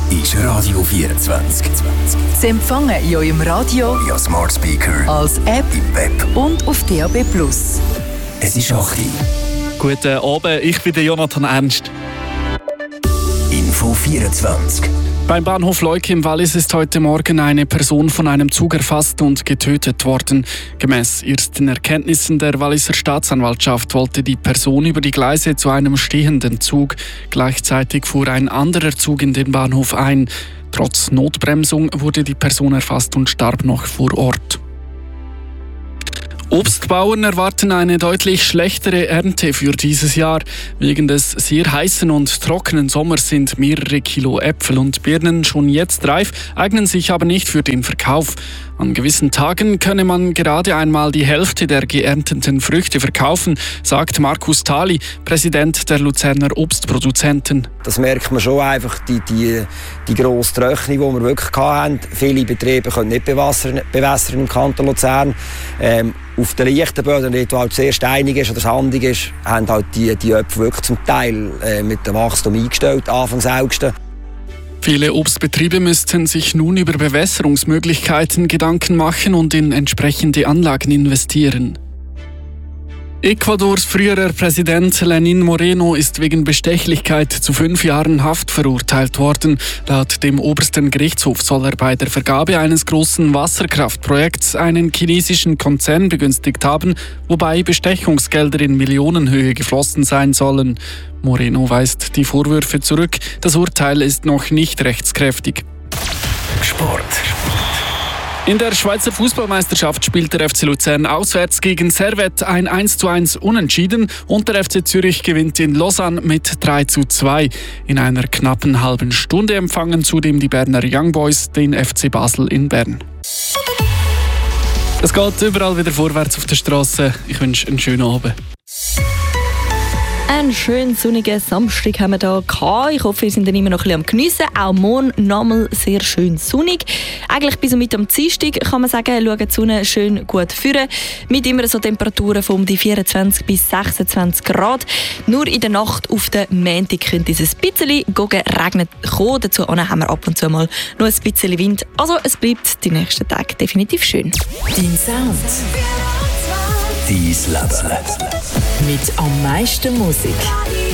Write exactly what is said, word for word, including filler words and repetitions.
ist Radio vierundzwanzig. Sie empfangen in eurem Radio, via Smart Speaker, als App im Web und auf D A B plus. Es ist acht Uhr. Guten Abend, ich bin der Jonathan Ernst. Info vierundzwanzig. Beim Bahnhof Leuke im Wallis ist heute Morgen eine Person von einem Zug erfasst und getötet worden. Gemäss ersten Erkenntnissen der Walliser Staatsanwaltschaft wollte die Person über die Gleise zu einem stehenden Zug. Gleichzeitig fuhr ein anderer Zug in den Bahnhof ein. Trotz Notbremsung wurde die Person erfasst und starb noch vor Ort. Obstbauern erwarten eine deutlich schlechtere Ernte für dieses Jahr. Wegen des sehr heißen und trockenen Sommers sind mehrere Kilo Äpfel und Birnen schon jetzt reif, eignen sich aber nicht für den Verkauf. An gewissen Tagen könne man gerade einmal die Hälfte der geernteten Früchte verkaufen, sagt Markus Thali, Präsident der Luzerner Obstproduzenten. Das merkt man schon einfach, die, die, die grosse Trockenung, die wir wirklich hatten. Viele Betriebe können nicht bewässern, bewässern im Kanton Luzern. Ähm, auf den leichten Böden, dort wo halt sehr steinig ist oder sandig ist, haben halt die, die Äpfel wirklich zum Teil äh, mit dem Wachstum eingestellt, Anfangs August. Viele Obstbetriebe müssten sich nun über Bewässerungsmöglichkeiten Gedanken machen und in entsprechende Anlagen investieren. Ecuadors früherer Präsident Lenín Moreno ist wegen Bestechlichkeit zu fünf Jahren Haft verurteilt worden. Laut dem obersten Gerichtshof soll er bei der Vergabe eines großen Wasserkraftprojekts einen chinesischen Konzern begünstigt haben, wobei Bestechungsgelder in Millionenhöhe geflossen sein sollen. Moreno weist die Vorwürfe zurück. Das Urteil ist noch nicht rechtskräftig. Sport. In der Schweizer Fußballmeisterschaft spielt der F C Luzern auswärts gegen Servette ein eins zu eins Unentschieden und der F C Zürich gewinnt in Lausanne mit drei zu zwei. In einer knappen halben Stunde empfangen zudem die Berner Young Boys den F C Basel in Bern. Es geht überall wieder vorwärts auf der Straße. Ich wünsche einen schönen Abend. Einen schönen sonnigen Samstag haben wir hier gehabt. Ich hoffe, wir sind dann immer noch ein bisschen am Geniessen. Auch morgen nochmal sehr schön sonnig. Eigentlich bis und mit am Dienstag kann man sagen, schaut die Sonne schön gut führen. Mit immer so Temperaturen von um die vierundzwanzig bis sechsundzwanzig Grad. Nur in der Nacht auf den Montag könnte es ein bisschen regnen kommen. Dazu haben wir ab und zu mal noch ein bisschen Wind. Also es bleibt die nächsten Tage definitiv schön. Dein Sound. Dein Leben. Mit am meisten Musik.